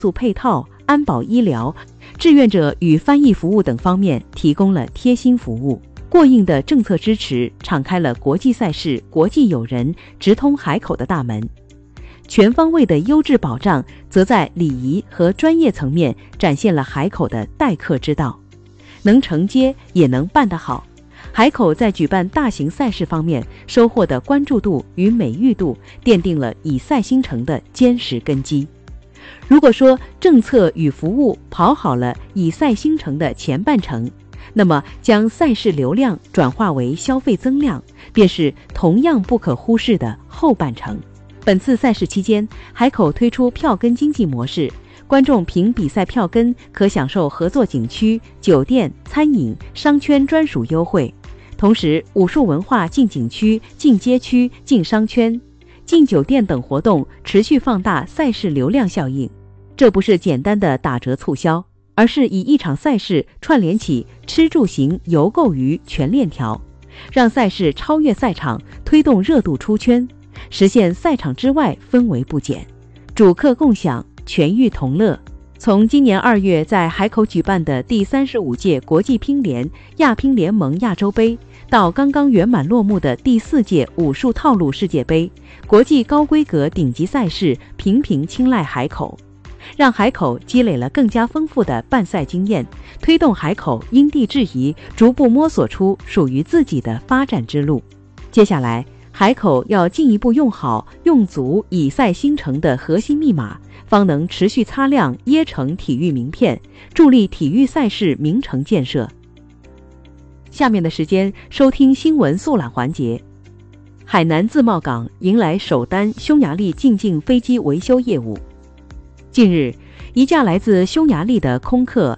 素配套、安保医疗、志愿者与翻译服务等方面提供了贴心服务。过硬的政策支持敞开了国际赛事、国际友人直通海口的大门。全方位的优质保障则在礼仪和专业层面展现了海口的待客之道，能承接也能办得好。海口在举办大型赛事方面收获的关注度与美誉度，奠定了以赛兴城的坚实根基。如果说政策与服务跑好了以赛兴城的前半程，那么将赛事流量转化为消费增量，便是同样不可忽视的后半程。本次赛事期间，海口推出票根经济模式，观众凭比赛票根可享受合作景区、酒店、餐饮、商圈专属优惠。同时，武术文化进景区、进街区、进商圈、进酒店等活动持续放大赛事流量效应。这不是简单的打折促销，而是以一场赛事串联起吃住行游购娱全链条，让赛事超越赛场，推动热度出圈，实现赛场之外氛围不减，主客共享，全域同乐。从今年2月在海口举办的第35届国际乒联亚乒联盟亚洲杯，到刚刚圆满落幕的第4届武术套路世界杯，国际高规格顶级赛事频频青睐海口，让海口积累了更加丰富的办赛经验，推动海口因地制宜，逐步摸索出属于自己的发展之路。接下来，海口要进一步用好用足以赛兴城的核心密码，方能持续擦亮椰城体育名片，助力体育赛事名城建设。下面的时间收听新闻速览环节。海南自贸港迎来首单匈牙利进境飞机维修业务。近日，一架来自匈牙利的空客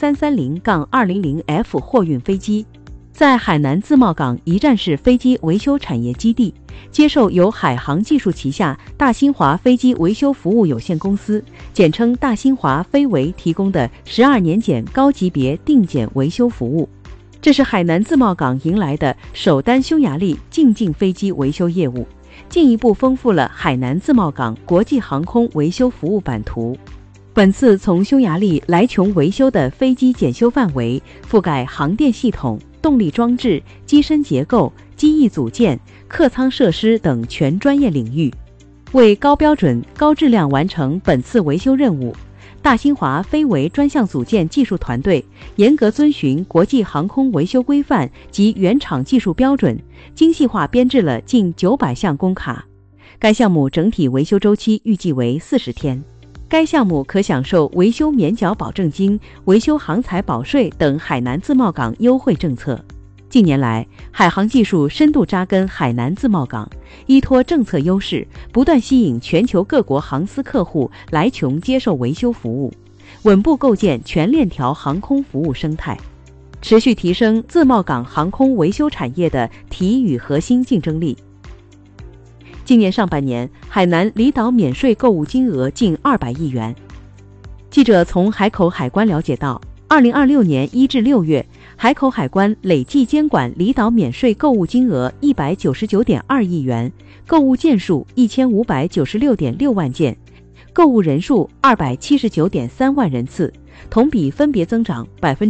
A330-200F 货运飞机在海南自贸港一站式飞机维修产业基地接受由海航技术旗下大新华飞机维修服务有限公司简称大新华飞维提供的12年检高级别定检维修服务。这是海南自贸港迎来的首单匈牙利进境飞机维修业务，进一步丰富了海南自贸港国际航空维修服务版图。本次从匈牙利来琼维修的飞机检修范围覆盖航电系统、动力装置、机身结构、机翼组件、客舱设施等全专业领域。为高标准、高质量完成本次维修任务，大新华飞维专项组件技术团队严格遵循国际航空维修规范及原厂技术标准，精细化编制了近900项工卡。该项目整体维修周期预计为40天。该项目可享受维修免缴保证金、维修航材保税等海南自贸港优惠政策。近年来，海航技术深度扎根海南自贸港，依托政策优势，不断吸引全球各国航司客户来琼接受维修服务，稳步构建全链条航空服务生态，持续提升自贸港航空维修产业的体与核心竞争力。今年上半年，海南离岛免税购物金额近200亿元。记者从海口海关了解到，2026年1至6月，海口海关累计监管离岛免税购物金额199.2亿元，购物件数1596.6万件，购物人数279.3万人次，同比分别增长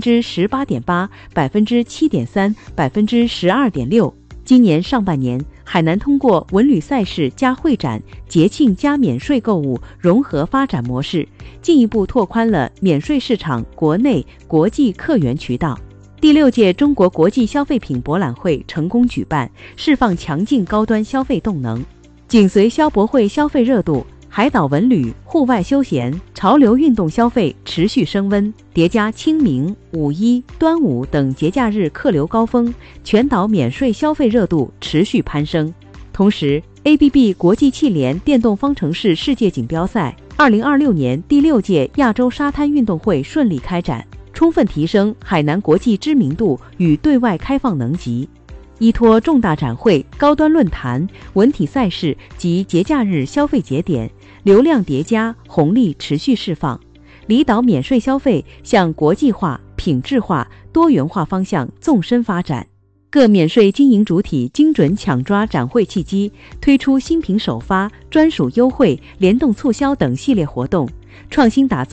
18.8%、7.3%、12.6%。今年上半年，海南通过文旅赛事加会展、节庆加免税购物融合发展模式，进一步拓宽了免税市场国内、国际客源渠道。第6届中国国际消费品博览会成功举办，释放强劲高端消费动能。紧随消博会消费热度，海岛文旅、户外休闲、潮流运动消费持续升温，叠加清明、五一、端午等节假日客流高峰，全岛免税消费热度持续攀升。同时 ABB 国际汽联电动方程式世界锦标赛2026年第6届亚洲沙滩运动会顺利开展，充分提升海南国际知名度与对外开放能级。依托重大展会、高端论坛、文体赛事及节假日消费节点，流量叠加，红利持续释放，离岛免税消费向国际化、品质化、多元化方向纵深发展。各免税经营主体精准抢抓展会契机，推出新品首发、专属优惠、联动促销等系列活动， 创新打造